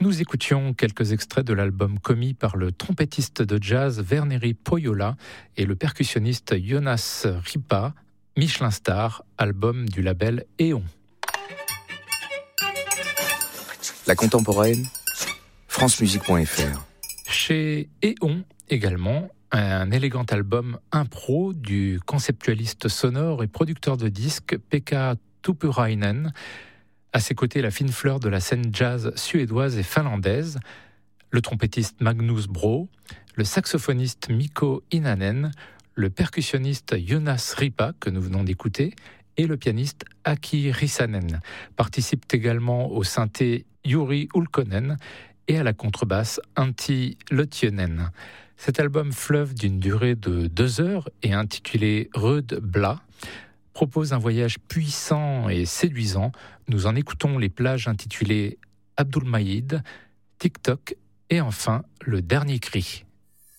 Nous écoutions quelques extraits de l'album commis par le trompettiste de jazz Verneri Pohjola et le percussionniste Jonas Ripa, Michelin Star, album du label Éon. La contemporaine, francemusique.fr. Chez Éon également, un élégant album impro du conceptualiste sonore et producteur de disques Pekka Tuppurainen. À ses côtés, la fine fleur de la scène jazz suédoise et finlandaise, le trompettiste Magnus Bro, le saxophoniste Mikko Inanen, le percussionniste Jonas Ripa, que nous venons d'écouter, et le pianiste Aki Rissanen. Participent également au synthé Juri Ulkkonen et à la contrebasse Antti Lötjönen. Cet album fleuve d'une durée de 2 heures et intitulé Röd Bla propose un voyage puissant et séduisant. Nous en écoutons les plages intitulées Abdulmajid, TikTok et enfin Le Dernier Cri.